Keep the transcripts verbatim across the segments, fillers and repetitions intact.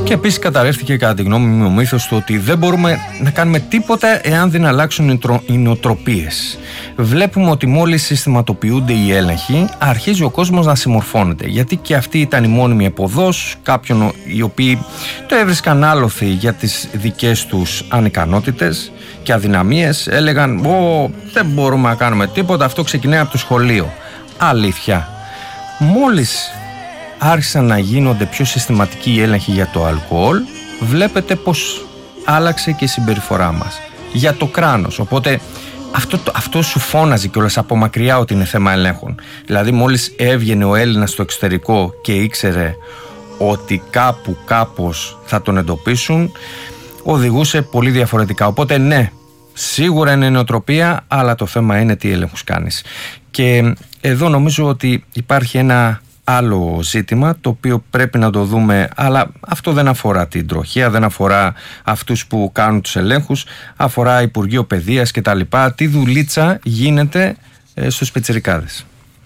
Και επίσης καταρρεύτηκε κατά τη γνώμη μου ο μύθος του ότι δεν μπορούμε να κάνουμε τίποτα εάν δεν αλλάξουν οι νοοτροπίες. Βλέπουμε ότι μόλις συστηματοποιούνται οι έλεγχοι, αρχίζει ο κόσμος να συμμορφώνεται. Γιατί και αυτή ήταν η μόνιμη επωδός κάποιων οι οποίοι το έβρισκαν άλοθη για τις δικές τους ανικανότητες και αδυναμίες. Έλεγαν «Ω, δεν μπορούμε να κάνουμε τίποτα, αυτό ξεκινάει από το σχολείο». Αλήθεια. Μόλις άρχισαν να γίνονται πιο συστηματικοί οι έλεγχοι για το αλκοόλ, βλέπετε πως άλλαξε και η συμπεριφορά μας. Για το κράνος, οπότε αυτό, αυτό σου φώναζε κιόλας από μακριά ότι είναι θέμα ελέγχων. Δηλαδή μόλις έβγαινε ο Έλληνας στο εξωτερικό και ήξερε ότι κάπου κάπως θα τον εντοπίσουν, οδηγούσε πολύ διαφορετικά. Οπότε ναι, σίγουρα είναι νοοτροπία, αλλά το θέμα είναι τι έλεγχους κάνεις. Και εδώ νομίζω ότι υπάρχει ένα άλλο ζήτημα το οποίο πρέπει να το δούμε, αλλά αυτό δεν αφορά την τροχέα, δεν αφορά αυτούς που κάνουν τους ελέγχους, αφορά Υπουργείο Παιδείας και τα λοιπά. Τι δουλίτσα γίνεται ε, στους πιτσιρικάδες.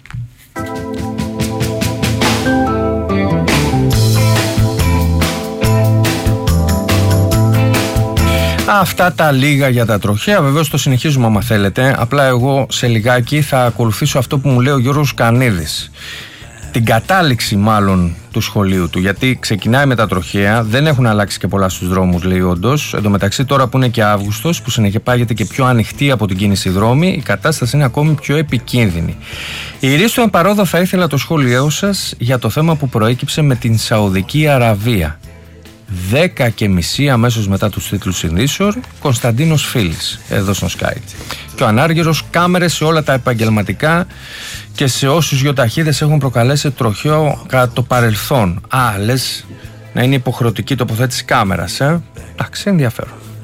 Αυτά τα λίγα για τα τροχαία. Βεβαίως το συνεχίζουμε άμα θέλετε. Απλά εγώ σε λιγάκι θα ακολουθήσω αυτό που μου λέει ο Γιώργος Κανίδης, την κατάληξη μάλλον του σχολείου του, γιατί ξεκινάει με τα τροχαία, δεν έχουν αλλάξει και πολλά στους δρόμους, λέει όντως. Εν τω μεταξύ, τώρα που είναι και Αύγουστος, που συνεχεπάγεται και πιο ανοιχτή από την κίνηση δρόμη, η κατάσταση είναι ακόμη πιο επικίνδυνη. Η Ρίστο Εμπαρόδο, θα ήθελα το σχόλιο σας για το θέμα που προέκυψε με την Σαουδική Αραβία. Δέκα και μισή αμέσως μετά τους τίτλους ειδήσεων, Κωνσταντίνος Φίλης, εδώ στο Sky. Και ο Ανάργυρος, κάμερες σε όλα τα επαγγελματικά και σε όσους γιοταχίδες έχουν προκαλέσει τροχαίο κατά το παρελθόν. Α, λες να είναι υποχρεωτική τοποθέτηση κάμερας, ε? Εντάξει, ενδιαφέρον.